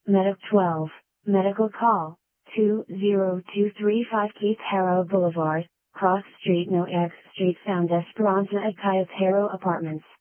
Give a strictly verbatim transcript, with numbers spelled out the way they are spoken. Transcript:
Medic twelve, medical call, two zero two three five Keith Harrow Boulevard, Cross Street No X Street Sound Esperanza at Kayos Harrow Apartments.